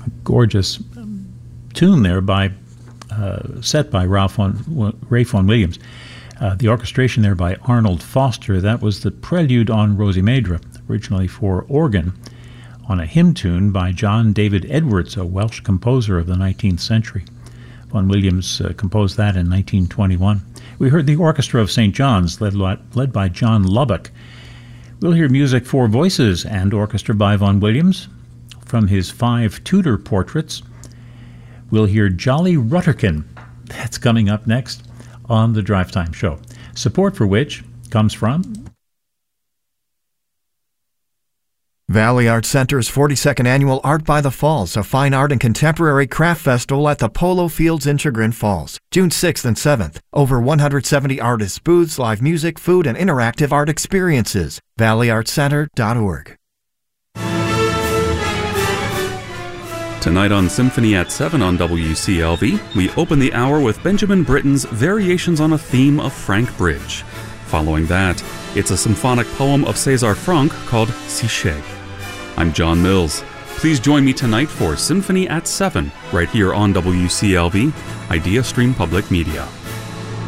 Gorgeous tune there set by Ralph Ray Vaughan Williams. The orchestration there by Arnold Foster. That was the prelude on Rosie Maidra, originally for organ, on a hymn tune by John David Edwards, a Welsh composer of the 19th century. Vaughan Williams composed that in 1921. We heard the Orchestra of St. John's, led by John Lubbock. We'll hear music for voices and orchestra by Vaughan Williams from his 5 Tudor portraits. We'll hear Jolly Rutterkin. That's coming up next on the Drive Time Show, support for which comes from Valley Arts Center's 42nd Annual Art by the Falls, a fine art and contemporary craft festival at the Polo Fields in Chagrin Falls, June 6th and 7th. Over 170 artists, booths, live music, food, and interactive art experiences. valleyartscenter.org. Tonight on Symphony at 7 on WCLV, we open the hour with Benjamin Britten's Variations on a Theme of Frank Bridge. Following that, it's a symphonic poem of César Franck called Psyché. I'm John Mills. Please join me tonight for Symphony at 7, right here on WCLV, Idea Stream Public Media.